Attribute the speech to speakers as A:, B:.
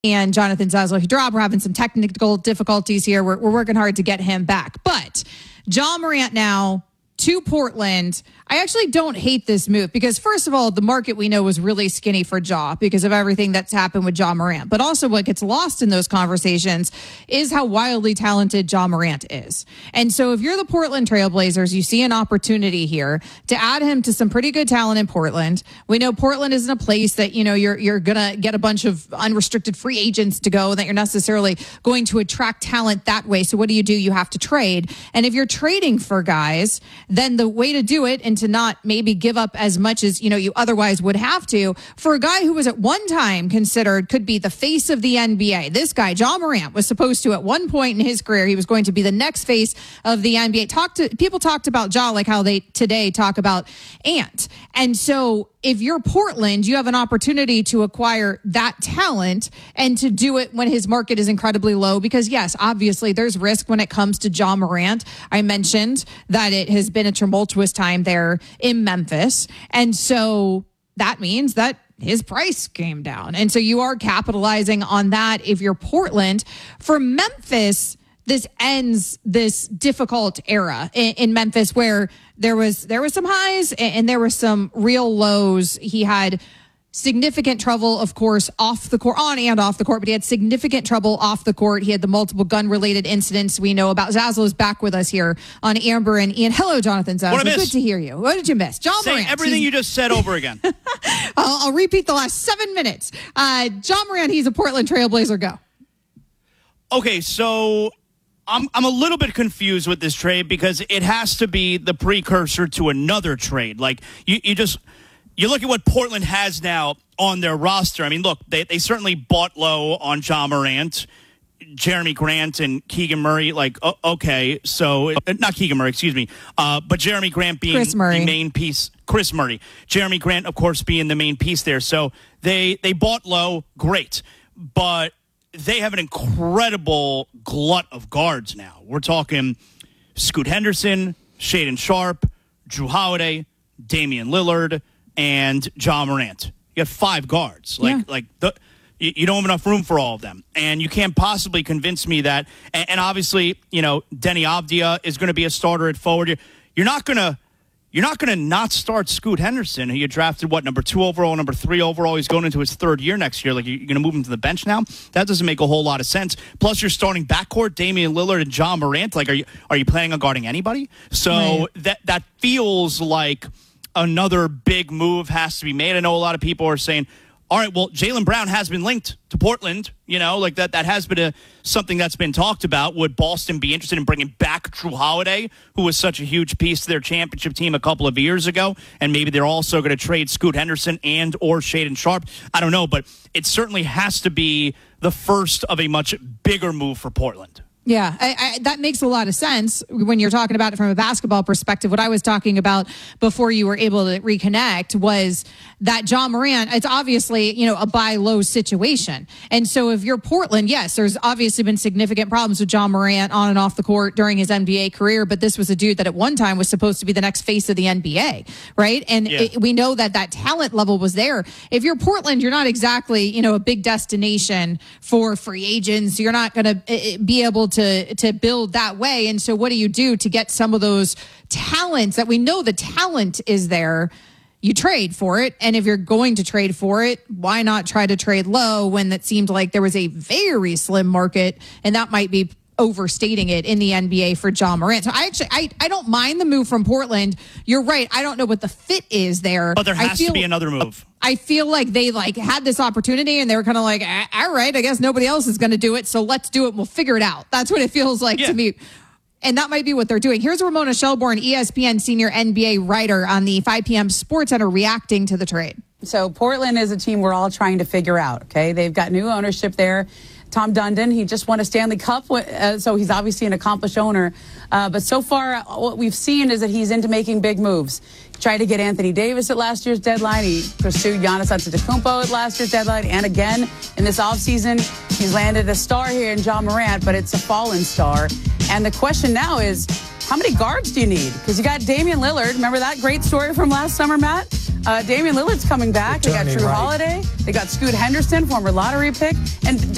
A: and Jonathan Zaslav. We're having some technical difficulties here. We're working hard to get him back. But Ja Morant now to Portland. I actually don't hate this move because, first of all, the market we know was really skinny for Ja because of everything that's happened with Ja Morant. But also what gets lost in those conversations is how wildly talented Ja Morant is. And so if you're the Portland Trailblazers, you see an opportunity here to add him to some pretty good talent in Portland. We know Portland isn't a place that, you know, you're going to get a bunch of unrestricted free agents to go, that you're necessarily going to attract talent that way. So what do? You have to trade. And if you're trading for guys, then the way to do it and to not maybe give up as much as, you know, you otherwise would have to for a guy who was at one time considered could be the face of the NBA. This guy, Ja Morant, was supposed to at one point in his career, he was going to be the next face of the NBA. People talked about Ja like how they today talk about Ant. And so if you're Portland, you have an opportunity to acquire that talent and to do it when his market is incredibly low. Because yes, obviously there's risk when it comes to Ja Morant. I mentioned that it has been a tumultuous time there in Memphis. And so that means that his price came down. And so you are capitalizing on that if you're Portland. For Memphis, this ends this difficult era in Memphis where there was some highs and there were some real lows. He had significant trouble, of course, off the court, on and off the court, but he had significant trouble off the court. He had the multiple gun-related incidents we know about. Zazzle is back with us here on Amber and Ian. Hello, Jonathan Zazzle. Good to hear you. What did you miss? Ja Morant.
B: Say everything you just said over again.
A: I'll repeat the last 7 minutes. Ja Morant, he's a Portland Trailblazer. Go.
B: Okay, so I'm a little bit confused with this trade because it has to be the precursor to another trade. Like, you look at what Portland has now on their roster. I mean, look, they certainly bought low on Ja Morant, Jeremy Grant, and Keegan Murray. Like, okay, so not Keegan Murray, excuse me, but Jeremy Grant being the main piece. Chris Murray, Jeremy Grant, of course, being the main piece there. So they bought low, great, but they have an incredible glut of guards now. We're talking Scoot Henderson, Shaedon Sharpe, Jrue Holiday, Damian Lillard, and Ja Morant. You got 5 guards. You don't have enough room for all of them. And you can't possibly convince me that. And obviously, you know, Denny Avdia is going to be a starter at forward. You're not going to not start Scoot Henderson, who you drafted, number 2 overall, number 3 overall. He's going into his 3rd year next year. Like, you're going to move him to the bench now? That doesn't make a whole lot of sense. Plus, you're starting backcourt, Damian Lillard and Ja Morant. Like, are you planning on guarding anybody? So that feels like another big move has to be made. I know a lot of people are saying, all right, well, Jaylen Brown has been linked to Portland. You know, like that has been something that's been talked about. Would Boston be interested in bringing back Jrue Holiday, who was such a huge piece to their championship team a couple of years ago? And maybe they're also going to trade Scoot Henderson and or Shaedon Sharpe. I don't know, but it certainly has to be the first of a much bigger move for Portland.
A: Yeah, that makes a lot of sense when you're talking about it from a basketball perspective. What I was talking about before you were able to reconnect was that Ja Morant, it's obviously, you know, a buy low situation. And so if you're Portland, yes, there's obviously been significant problems with Ja Morant on and off the court during his NBA career, but this was a dude that at one time was supposed to be the next face of the NBA, right? And we know that talent level was there. If you're Portland, you're not exactly, you know, a big destination for free agents. You're not going to be able to build that way. And so what do you do to get some of those talents that we know the talent is there? You trade for it. And if you're going to trade for it, why not try to trade low when it seemed like there was a very slim market, and that might be overstating it in the NBA for Ja Morant. So I don't mind the move from Portland. You're right. I don't know what the fit is there.
B: But there has to be another move.
A: I feel like they had this opportunity and they were kind of like, all right, I guess nobody else is going to do it. So let's do it. We'll figure it out. That's what it feels like to me. And that might be what they're doing. Here's Ramona Shelburne, ESPN senior NBA writer on the 5 p.m. Sports Center, reacting to the trade.
C: So Portland is a team we're all trying to figure out. Okay. They've got new ownership there. Tom Dundon, he just won a Stanley Cup, so he's obviously an accomplished owner. But so far, what we've seen is that he's into making big moves. He tried to get Anthony Davis at last year's deadline. He pursued Giannis Antetokounmpo at last year's deadline. And again, in this offseason, he's landed a star here in Ja Morant, but it's a fallen star. And the question now is, how many guards do you need? Because you got Damian Lillard. Remember that great story from last summer, Matt? Damian Lillard's coming back. They got Jrue Holiday. They got Scoot Henderson, former lottery pick. And